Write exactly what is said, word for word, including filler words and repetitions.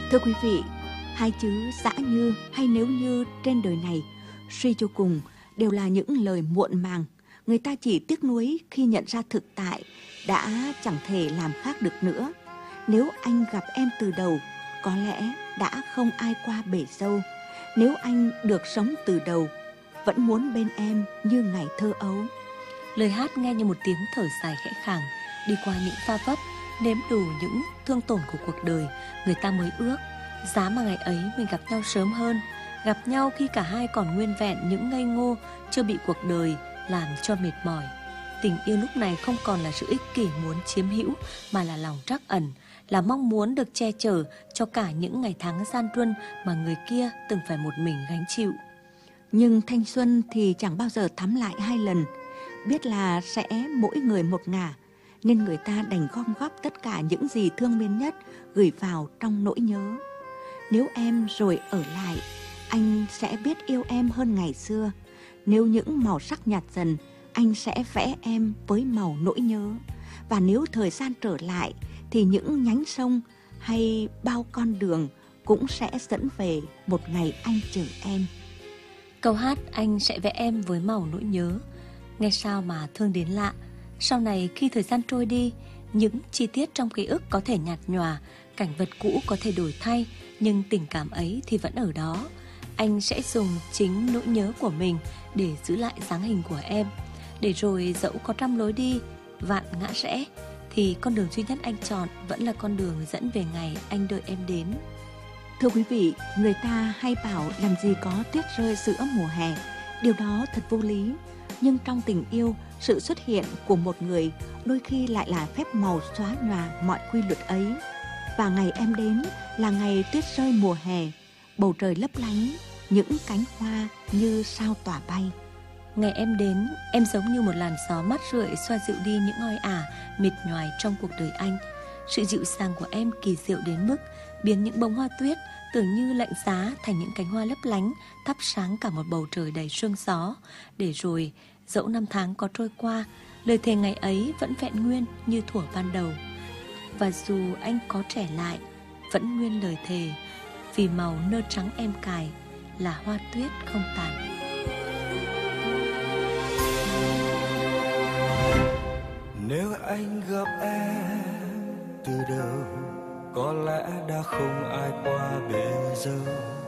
Thưa quý vị, hai chữ dã như hay nếu như trên đời này, suy cho cùng đều là những lời muộn màng. Người ta chỉ tiếc nuối khi nhận ra thực tại đã chẳng thể làm khác được nữa. Nếu anh gặp em từ đầu, có lẽ đã không ai qua bể dâu. Nếu anh được sống từ đầu, vẫn muốn bên em như ngày thơ ấu. Lời hát nghe như một tiếng thở dài khẽ khàng, đi qua những va vấp, nếm đủ những thương tổn của cuộc đời, người ta mới ước giá mà ngày ấy mình gặp nhau sớm hơn, gặp nhau khi cả hai còn nguyên vẹn những ngây ngô, chưa bị cuộc đời làm cho mệt mỏi. Tình yêu lúc này không còn là sự ích kỷ muốn chiếm hữu, mà là lòng trắc ẩn, là mong muốn được che chở cho cả những ngày tháng gian truân mà người kia từng phải một mình gánh chịu. Nhưng thanh xuân thì chẳng bao giờ thắm lại hai lần. Biết là sẽ mỗi người một ngả, nên người ta đành gom góp tất cả những gì thương mến nhất gửi vào trong nỗi nhớ. Nếu em rồi ở lại, anh sẽ biết yêu em hơn ngày xưa. Nếu những màu sắc nhạt dần, anh sẽ vẽ em với màu nỗi nhớ. Và nếu thời gian trở lại, thì những nhánh sông hay bao con đường cũng sẽ dẫn về một ngày anh chờ em. Câu hát anh sẽ vẽ em với màu nỗi nhớ, nghe sao mà thương đến lạ. Sau này khi thời gian trôi đi, những chi tiết trong ký ức có thể nhạt nhòa, cảnh vật cũ có thể đổi thay, nhưng tình cảm ấy thì vẫn ở đó. Anh sẽ dùng chính nỗi nhớ của mình để giữ lại dáng hình của em, để rồi dẫu có trăm lối đi, vạn ngã rẽ, thì con đường duy nhất anh chọn vẫn là con đường dẫn về ngày anh đợi em đến. Thưa quý vị, người ta hay bảo làm gì có tuyết rơi giữa mùa hè. Điều đó thật vô lý. Nhưng trong tình yêu, sự xuất hiện của một người đôi khi lại là phép màu xóa nhòa mọi quy luật ấy. Và ngày em đến là ngày tuyết rơi mùa hè, bầu trời lấp lánh, những cánh hoa như sao tỏa bay. Ngày em đến, em giống như một làn gió mát rượi xoa dịu đi những oi ả, mệt nhoài trong cuộc đời anh. Sự dịu dàng của em kỳ diệu đến mức biến những bông hoa tuyết tưởng như lạnh giá thành những cánh hoa lấp lánh, thắp sáng cả một bầu trời đầy sương gió. Để rồi, dẫu năm tháng có trôi qua, lời thề ngày ấy vẫn vẹn nguyên như thuở ban đầu. Và dù anh có trẻ lại, vẫn nguyên lời thề, vì màu nơ trắng em cài là hoa tuyết không tàn. Nếu anh gặp em từ đầu, có lẽ đã không ai qua bể dâu.